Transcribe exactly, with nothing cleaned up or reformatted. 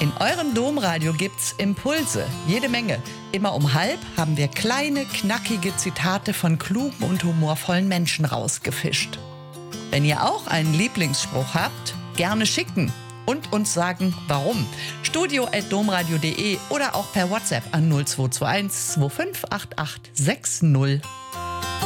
In eurem Domradio gibt's Impulse, jede Menge. Immer um halb haben wir kleine, knackige Zitate von klugen und humorvollen Menschen rausgefischt. Wenn ihr auch einen Lieblingsspruch habt, gerne schicken und uns sagen, warum. studio at domradio punkt de oder auch per WhatsApp an null zwei zwei eins zwei fünf acht acht sechs null